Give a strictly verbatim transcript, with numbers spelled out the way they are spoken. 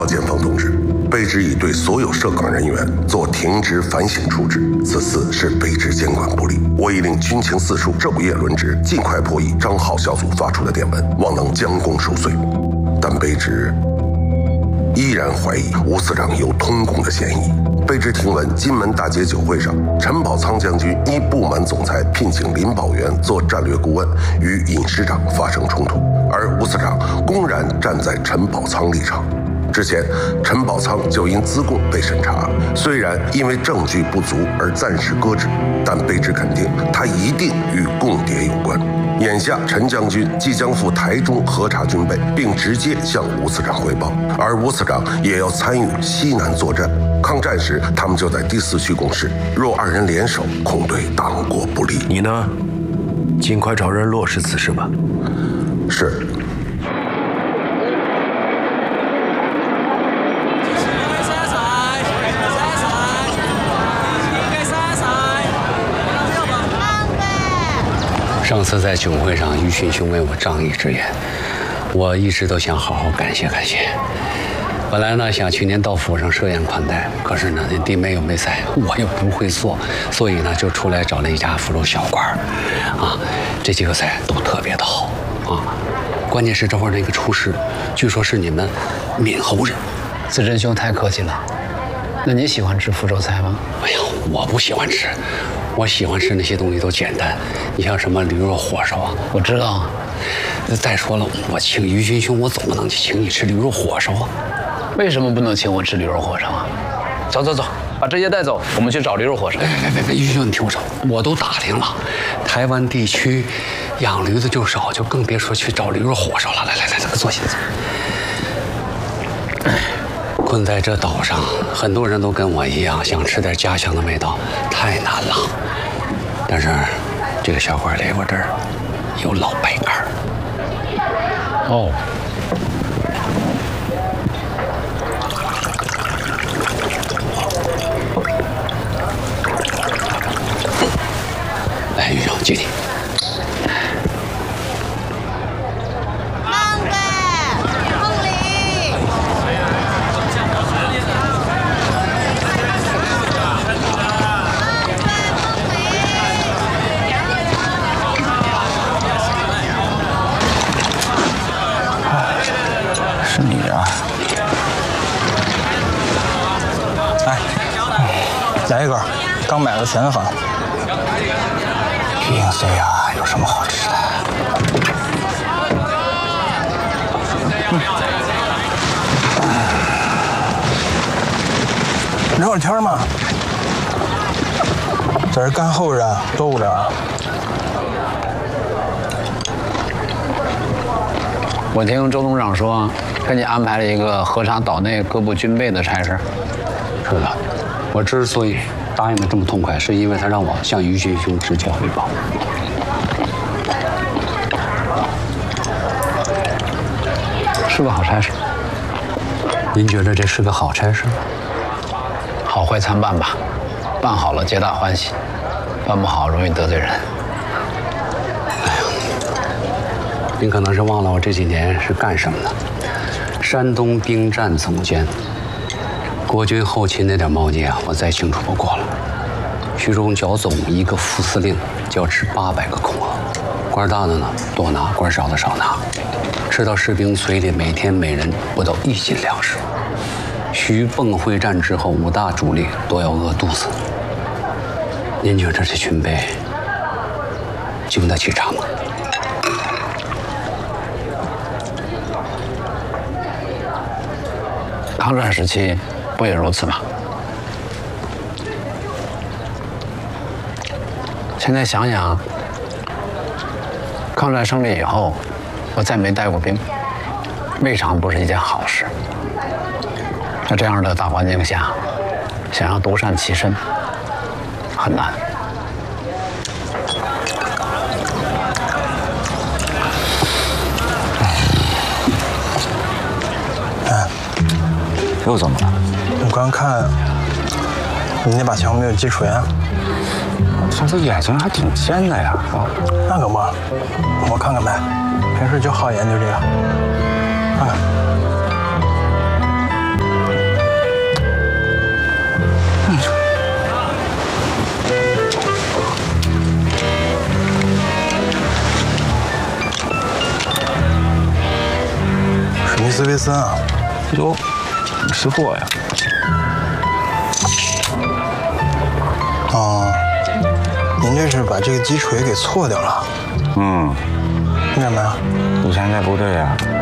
建峰同志卑职已对所有涉港人员做停职反省处置，此次是卑职监管不力，我已令军情四处昼夜轮值，尽快破译张浩小组发出的电文，望能将功赎罪。但卑职依然怀疑吴司长有通共的嫌疑。卑职听闻金门大捷酒会上，陈宝仓将军依不满总裁聘请林保元做战略顾问，与尹师长发生冲突，而吴司长公然站在陈宝仓立场。之前，陈宝仓就因资共被审查，虽然因为证据不足而暂时搁置，但卑职肯定他一定与共谍有关。眼下，陈将军即将赴台中核查军备，并直接向吴司长汇报，而吴司长也要参与西南作战。抗战时，他们就在第四区共事，若二人联手，恐对党国不利。 你呢？尽快找人落实此事吧。 是。 上次在酒会上，于群兄为我仗义直言，我一直都想好好感谢感谢。本来呢想去年到府上设宴款待，可是呢那弟妹又没在，我又不会做，所以呢就出来找了一家福州小馆啊，这几个菜都特别的好啊。关键是这会儿那个厨师，据说是你们闽侯人。 子珍兄太客气了。那你喜欢吃福州菜吗？ 哎呀，我不喜欢吃。我喜欢吃那些东西都简单，你像什么驴肉火烧啊， 我知道。 再说了，我请于军兄，我怎么能请你吃驴肉火烧啊？ 为什么不能请我吃驴肉火烧啊？走走走，把这些带走，我们去找驴肉火烧。 别别别别，于军兄，你听我说，我都打听了，台湾地区养驴子就少，就更别说去找驴肉火烧了。来来来来，坐下。困在这岛上，很多人都跟我一样，想吃点家乡的味道，太难了。但是，这个小馆里我这儿有老白干。 哦。来，于兄，敬你。 是你啊！来，来一根，刚买了全房。零碎啊，有什么好吃的？嗯、聊会儿天嘛。这是干后日啊，多无聊啊！ 我听周董事长说，给你安排了一个核查岛内各部军备的差事。 是的，我之所以答应的这么痛快，是因为他让我向于军兄直接汇报。 是个好差事。 您觉得这是个好差事？ 好坏参半吧，办好了皆大欢喜，办不好容易得罪人。您可能是忘了我这几年是干什么的。山东兵站总监，国军后勤那点毛绩啊，我再清楚不过了。徐州剿总一个副司令就要吃八百个空额，官大的呢多拿，官少的少拿，吃到士兵嘴里每天每人不到一斤粮食。徐蚌会战之后，五大主力都要饿肚子。您觉得这军备经得起查吗？抗战时期不也如此吗？现在想想，抗战胜利以后，我再没带过兵，未尝不是一件好事。在这样的大环境下，想要独善其身，很难。 哎， 又怎么了？ 我刚看你那把枪没有基础呀？ 他这眼睛还挺尖的呀！啊， 那可不，我看看呗，平时就好研究这个，看看。 斯维森啊。 哟，识货呀。 哦，您这是把这个击锤给错掉了。 嗯。 为什么呀？ 以前在部队啊，